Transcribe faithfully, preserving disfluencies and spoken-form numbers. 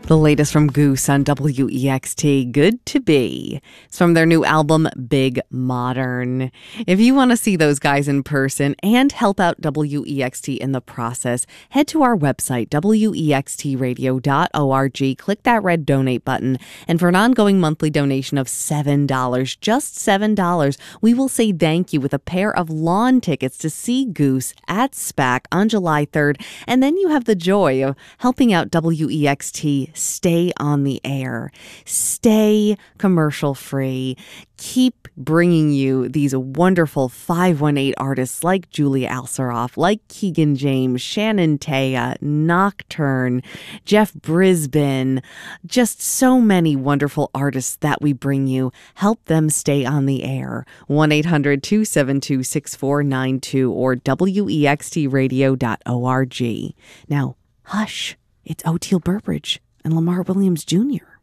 The latest from Goose on W E X T, Good to Be. It's from their new album, Big Modern. If you want to see those guys in person and help out W E X T in the process, head to our website, W E X T radio dot org. Click that red donate button. And for an ongoing monthly donation of seven dollars, just seven dollars, we will say thank you with a pair of lawn tickets to see Goose at SPAC on July third. And then you have the joy of helping out W E X T stay on the air, stay commercial free, keep bringing you these wonderful five one eight artists like Julia Alceroff, like Keegan James, Shannon Taya, Nocturne, Jeff Brisbane, just so many wonderful artists that we bring you. Help them stay on the air. one eight hundred two seven two six four nine two or W E X T radio dot org. Now, hush, it's Oteil Burbridge and Lamar Williams Junior